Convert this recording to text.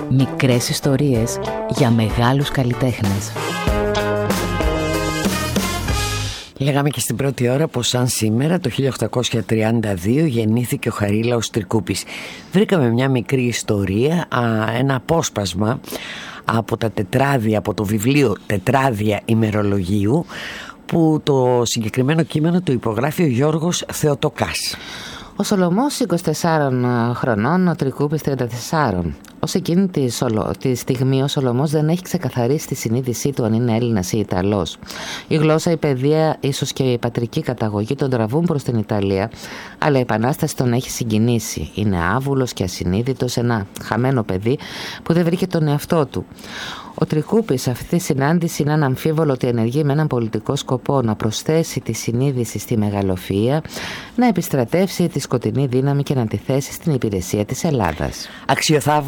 Μικρές ιστορίες για μεγάλους καλλιτέχνες. Λέγαμε και στην πρώτη ώρα πως σαν σήμερα το 1832 γεννήθηκε ο Χαρίλαος Τρικούπης. Βρήκαμε μια μικρή ιστορία, ένα απόσπασμα από τα τετράδια, από το βιβλίο «Τετράδια ημερολογίου», που το συγκεκριμένο κείμενο το υπογράφει ο Γιώργος Θεοτοκάς. Ο Σολωμός 24 χρονών, ο Τρικούπης 34. Ως εκείνη τη στιγμή ο Σολωμός δεν έχει ξεκαθαρίσει τη συνείδησή του αν είναι Έλληνας ή Ιταλός. Η γλώσσα, η παιδεία, ίσως και η πατρική καταγωγή τον τραβούν προς την Ιταλία, αλλά η Επανάσταση τον έχει συγκινήσει. Είναι άβουλος και ασυνείδητος, ένα χαμένο παιδί που δεν βρήκε τον εαυτό του. Ο Τρικούπης σε αυτή τη συνάντηση είναι αναμφίβολο ότι ενεργεί με έναν πολιτικό σκοπό να προσθέσει τη συνείδηση στη μεγαλοφυΐα, να επιστρατεύσει τη σκοτεινή δύναμη και να τη θέσει στην υπηρεσία της Ελλάδας.